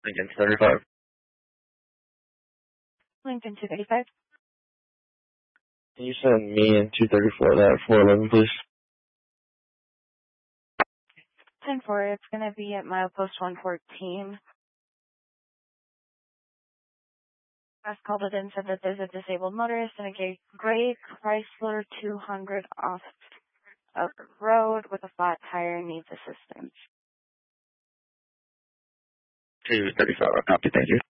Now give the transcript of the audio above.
Lincoln 35. Lincoln 235. Can you send me and 234 that 411, please? 10-4, it's going to be at milepost 114. Last called it in, said that there's a disabled motorist in a gray Chrysler 200 off of the road with a flat tire and needs assistance. 234, copy, thank you.